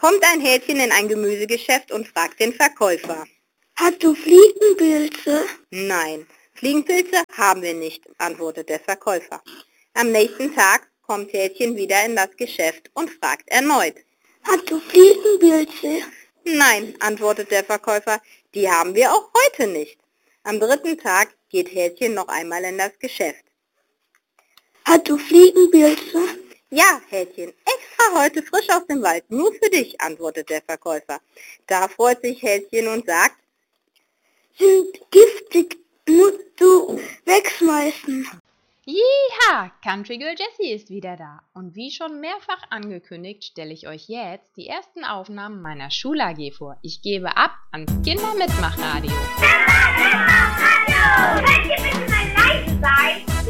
Kommt ein Häschen in ein Gemüsegeschäft und fragt den Verkäufer: Hast du Fliegenpilze? Nein, Fliegenpilze haben wir nicht, antwortet der Verkäufer. Am nächsten Tag kommt Häschen wieder in das Geschäft und fragt erneut: Hast du Fliegenpilze? Nein, antwortet der Verkäufer, die haben wir auch heute nicht. Am dritten Tag geht Häschen noch einmal in das Geschäft. Hast du Fliegenpilze? Ja, Häschen, extra heute frisch aus dem Wald, nur für dich, antwortet der Verkäufer. Da freut sich Häschen und sagt: Sind giftig, musst du wegschmeißen. Jeha! Country Girl Jessie ist wieder da. Und wie schon mehrfach angekündigt, stelle ich euch jetzt die ersten Aufnahmen meiner Schul-AG vor. Ich gebe ab ans Kindermitmachradio. Mama, Mama, hallo! Könnt ihr bitte mal leise sein?